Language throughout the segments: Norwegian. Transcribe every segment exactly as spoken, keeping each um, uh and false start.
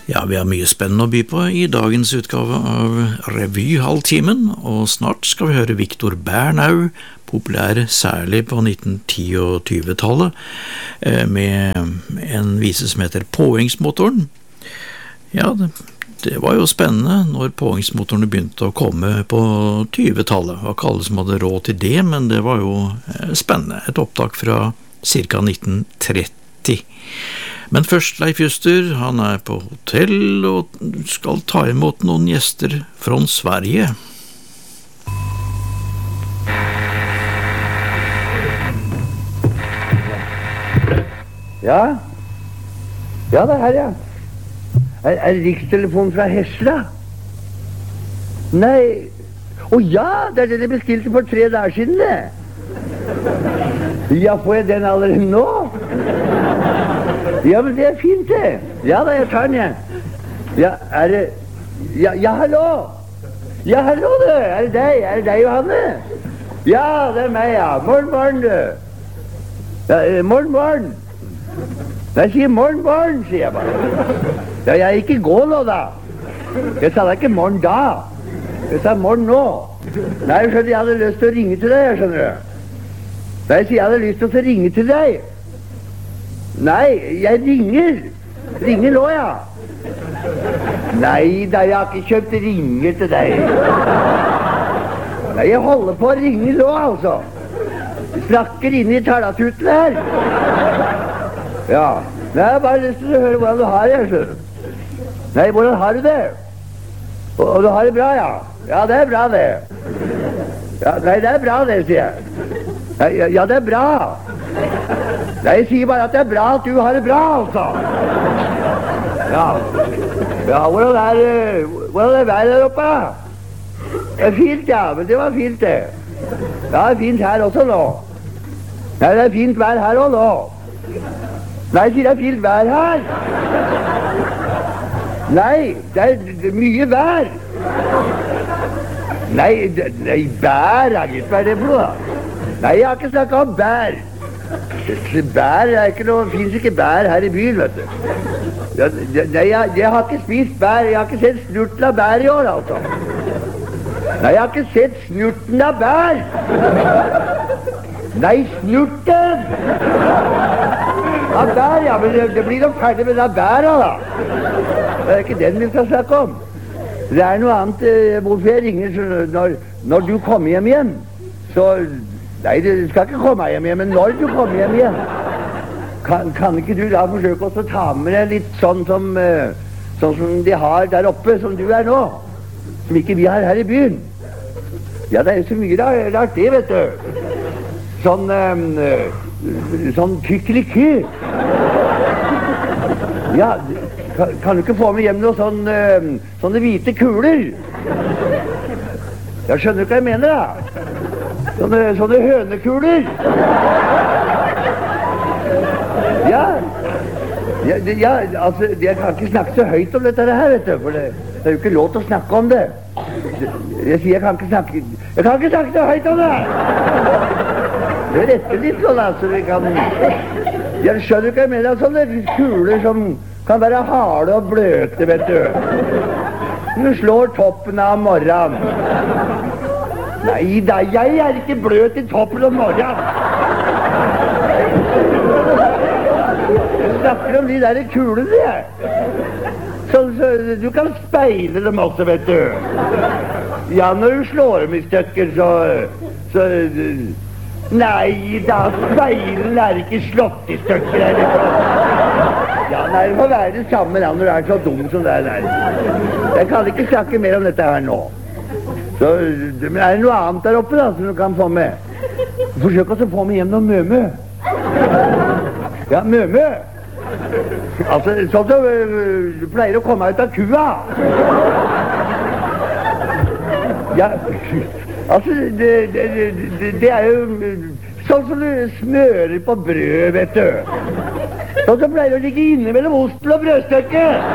Ja, vi har mye spennende å by på i dagens utgave av Revy-halvtimen, og snart skal vi høre Victor Bernau, populær særlig på nitten ti- og tjuetallet, med en vise som heter Påhengsmotoren. Ja, det, det var jo spennende når påhengsmotorene begynte å komme på tjuetallet. Det var ikke alle som hadde råd til det, men det var jo spennende. Et opptak fra ca. nitten tretti. Men først Leif Juster, han er på hotell og skal ta imot noen gjester fra Sverige. Ja, ja det er her, ja. Er, er det rikstelefonen fra Hesla? Nei, å ja, det er det de bestilte for tre dager siden, det. Ja, får jeg den allerede nå? Ja, men det er fint, det. Ja da, jeg tar den, jeg. Ja, er det... Ja, ja, hallo! Ja, hallo, du! Er det deg? Er det deg, Johanne? Ja, det er meg, ja. Morgen, morgen, du. Ja, eh, morgen, morgen. Jeg sier morgen, morgen, sier jeg bare. Ja, jeg er ikke gå nå, da. Jeg sa da ikke morgen da. Jeg sa morgen nå. Nei, jeg skjønner, jeg hadde lyst til å ringe til deg, jeg skjønner du. Nei, jeg sier jeg hadde lyst til å ringe til deg. Nei, jeg ringer. Ringer nå, ja. Nei da, jeg har ikke kjøpt ringer til deg. Nei, jeg holder på å ringe nå, altså. Jeg snakker inne i talatuten her. Ja, nei, jeg har bare lyst til å høre hvordan du har det, jeg skjønner. Nei, hvordan har du det? Og, og du har det bra, ja. Ja, det er bra, det. Ja, nei, det er bra, det, sier jeg. Nei, ja, ja, det er bra. Nei, jeg sier bare at det er bra at du har det bra, altså. Ja, ja, hvordan er, hvordan er været der oppe? Det er fint, ja, men det var fint, det. Ja, det er fint her også nå. Nei, det er fint vær her også nå. Nei, jeg sier det er fint vær her. Nei, det er, det er mye vær. Nei, det, nei, bær, er litt, hva er det for noe da? Nei, jeg har ikke snakket om bær. Bær er ikke noe, finnes ikke bær her i byen, vet du. Jeg, jeg, jeg, jeg har ikke spist bær, jeg har ikke sett snurten av bær i år, altså. Nei, jeg har ikke sett snurten av bær. Nei, snurten! Av bær, ja, men det, det blir noe ferdig med den bæra, da. Det er ikke den vi skal snakke om. Det er noe annet, eh, hvorfor jeg ringer, så når, når du kommer hjem igjen, så... Nei, du skal ikke komme hjem igjen, men når du kommer hjem igjen, kan, kan ikke du da forsøke også å ta med deg litt sånn som, uh, sånn som de har der oppe, som du er nå, som ikke vi har her i byen. Ja, det er så mye rart det, vet du. Sånn, um, uh, sånn kykkeliky. Ja, kan, kan du ikke få med hjem noe sånn, uh, sånne hvite kuler? Jeg skjønner ikke hva jeg mener, da. Sånne, sånne hønekuler. Ja. Ja, det, ja, altså, jeg kan ikke snakke så høyt om dette her, vet du, for det, det er jo ikke lov til å snakke om det. Jeg sier, jeg kan ikke snakke, jeg kan ikke snakke så høyt om det. Det retter litt sånn, altså, vi kan... Jeg skjønner ikke mer av sånne kuler som kan være harde og bløte, vet du. Du slår toppen av morgenen. Nei da, jeg er ikke bløt i toppen om morgenen. Jeg snakker om de der kulene, jeg. Så, så du kan speile dem også, vet du. Ja, når du slår dem i stykker, så... så nei da, speilen er ikke slått i stykker, eller? Ja, nei, det må være det samme da, når du er så dum som det er der. Jeg kan ikke snakke mer om dette her nå. Så, men er det noe annet der oppe da, som du kan få med? Forsøk også å få med hjem noe mømø. Ja, mømø. Altså, sånn som du pleier å komme ut av kua. Ja, altså, det, det, det, det er jo sånn som du smører på brød, vet du. Sånn som pleier å ligge inne mellom osten og brødstykket.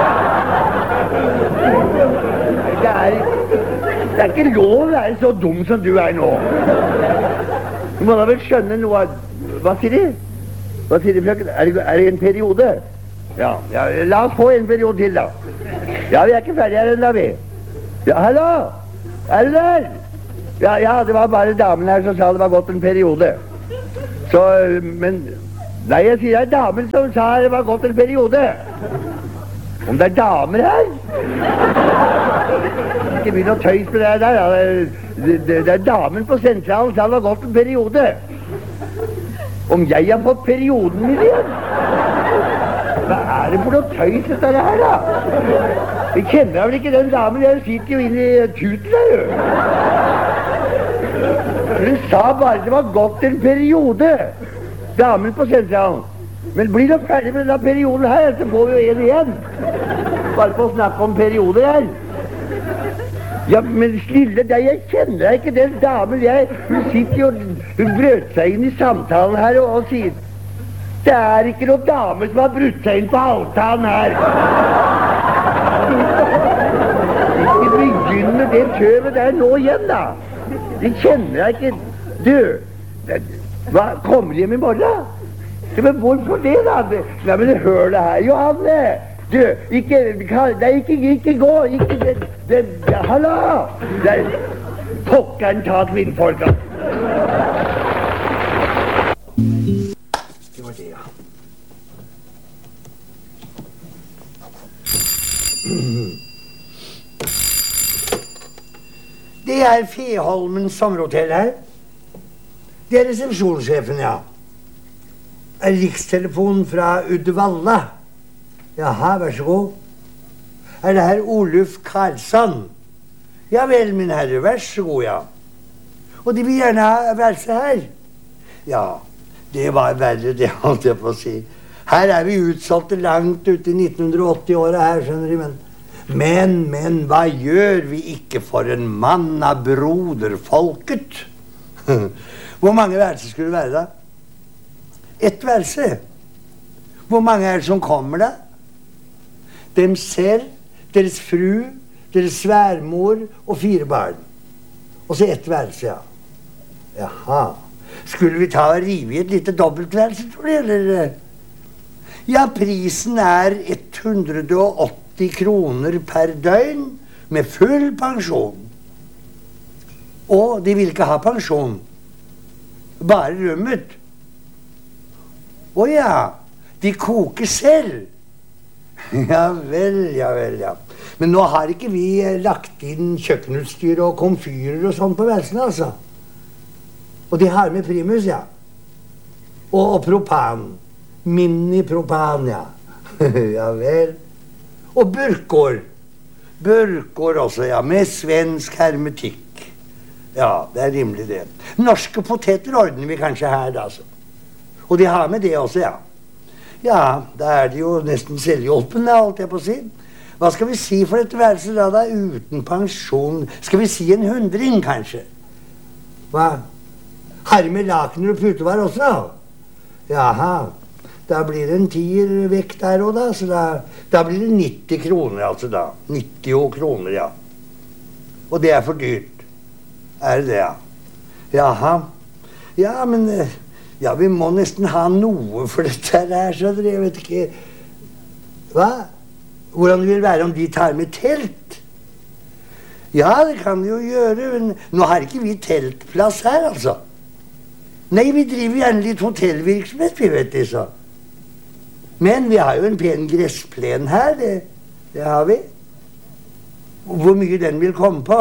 Det er... Det er ikke lov å være så dum som du er nå. Du må da vel skjønne noe av... Hva sier de? Hva sier de, frøken? Er det, er det en periode? Ja, ja, la oss få en periode til, da. Ja, vi er ikke ferdige her ennå, vi. Ja, hallo? Er du der? Ja, ja, det var bare damen her som sa det var gått en periode. Så, men... Nei, jeg sier det er damen som sa det var gått en periode. Om det er damer her? Ikke begynn å tøys med det der. Ja. Det, det, det er damen på sentralen som har gått en periode. Om jeg har fått perioden min igjen? Hva er det for noe tøys dette her, da? Vi kjenner vel ikke den damen. Jeg sitter jo inne i tuten der, jo. Hun sa bare det var gått en periode. Damen på sentralen. Men blir du ferdig med denne perioden her, så får vi jo en igjen. Bare på å snakke om perioder her. Ja, men snille deg, jeg kjenner deg ikke den damen. Jeg, hun sitter jo, hun brøt seg inn i samtalen her og, og sier det er ikke noen dame som har brutt seg inn på avtalen her. Ikke begynn med det tøvet der nå igjen, da. De kjenner deg ikke. Du, hva, kommer de hjem i morgen? Ja, men hvorfor det, da? Ja, men hør det her, Johanne. Du, ikke, det er ikke, ikke gå, ikke, det, det, det hallo! Det er pokkeren ta kvinnfolka. Det var det, ja. Det er Feholmen sommerhotell her. Det er resepsjonssjefen, ja. Er rikstelefon fra Uddevalla. Jaha, vær så god. Er det her Oluf Karlsson? Ja vel, min herre, vær så god, ja. Og de vil gjerne ha værelse her. Ja, det var verre, det holdt jeg på å si. Her er vi utsolgte langt ute i nitten åtti-åra her, skjønner de, men... Men, men, hva gjør vi ikke for en mann av broderfolket? Hvor mange værelser skulle det være da? Et værelse. Hvor mange er det som kommer da? Dem selv, deres fru, deres sværmor og fire barn. Og så ett værelse, ja. Jaha. Skulle vi ta og rive i et lite dobbeltværelse, tror du, eller? Ja, prisen er hundre og åtti kroner per døgn med full pensjon. Og de vil ikke ha pensjon. Bare rummet. Å ja, de koker selv. Ja vel, ja vel, ja. Men nå har ikke vi lagt inn kjøkkenutstyr og komfyrer og sånn på værelsene, altså. Og de har med primus, ja. Og, og propan. Mini-propan, ja. Ja vel. Og burkår. Burkår også, ja. Med svensk hermetikk. Ja, det er rimelig det. Norske poteter ordner vi kanskje her, da, altså. Og de har med det også, ja. Ja, da er de jo nesten selvhjulpende, holdt jeg på å si. Hva skal vi si for dette værelset da, da? Uten pensjon. Skal vi si en hundring, kanskje? Hva? Har med lakener og putevar også, da? Jaha. Da blir det en tier vekk der også, da. Så da, da blir det nitti kroner, altså, da. nitti kroner, ja. Og det er for dyrt. Er det det, ja? Jaha. Ja, men... Ja, vi må nesten ha noe for dette her, så jeg vet ikke... Hva? Hvordan det vil være om de tar med telt? Ja, det kan de jo gjøre, men nå har ikke vi teltplass her, altså. Nei, vi driver gjerne litt hotellvirksomhet, vi vet det, så. Men vi har jo en pen gressplen her, det, det har vi. Hvor mye den vil komme på?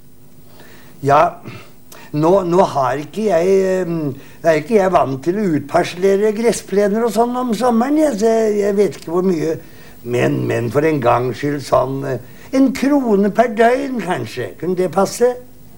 Ja... Nå, nå har ikke jeg, er ikke jeg vant til å utparslere gressplener og sånn om sommeren, jeg, så jeg vet ikke hvor mye. Men, men for en gangs skyld sånn, en krone per døgn kanskje, kunne det passe?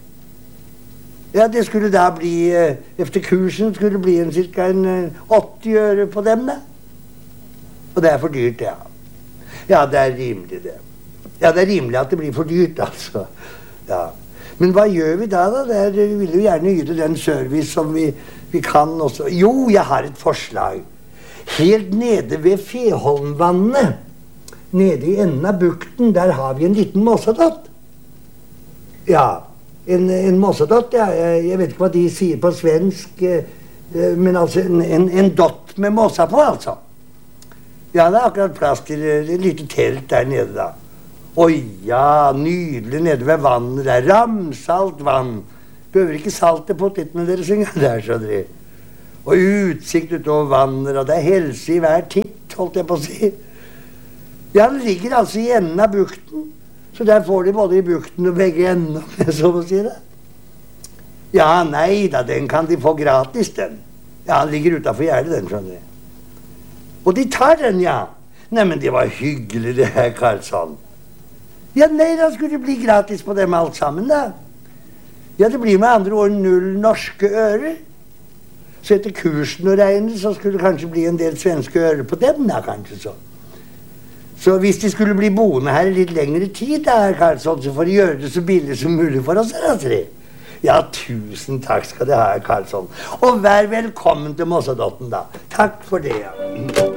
Ja, det skulle da bli, efter kursen skulle det bli en cirka en åtti øre på dem da. Og det er for dyrt, ja. Ja, det er rimelig det. Ja, det er rimelig at det blir for dyrt, altså. Ja. Men hva gjør vi da, da? Der, vi vil jo gjerne yte den service som vi, vi kan også. Jo, jeg har et forslag. Helt nede ved Feholmvannet, nede i enden av bukten, der har vi en liten mossadott. Ja, en, en mossadott, ja. Jeg, jeg vet ikke hva de sier på svensk, men altså en, en, en dott med mossa på, altså. Ja, det er akkurat plass til et lite telt der nede da. Oi, ja, nydelig nede ved vannet der. Ramsalt vann. Behøver ikke salt i potetene deres engang der, så dere. Og utsikt utover vannet, og det er helse i hver titt, holdt jeg på å si. Ja, den ligger altså i enden av bukten. Så der får de både i bukten og begge ender, så må si det. Ja, nei da, den kan de få gratis, den. Ja, den ligger utenfor gjerdet, den, skjønner de. Og de tar den, ja. Nei, men det var hyggelig, det her, Karlsson. Ja, nei, da skulle det bli gratis på dem alt sammen, da. Ja, det blir med andre ord null norske ører. Så etter kursen å regne, så skulle det kanskje bli en del svenske ører på dem, da, kanskje så. Så hvis de skulle bli boende her i litt lengre tid, da, Karlsson, så får de gjøre det så billig som mulig for oss, altså. Ja, tusen takk skal det ha, Karlsson. Og vær velkommen til Mossadotten, da. Takk for det, ja.